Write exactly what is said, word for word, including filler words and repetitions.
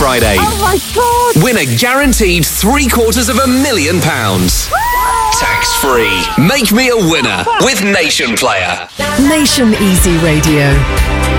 Friday. Oh my God! Win a guaranteed three quarters of a million pounds. Tax-free. Make me a winner with Nation Player. Nation Easy Radio.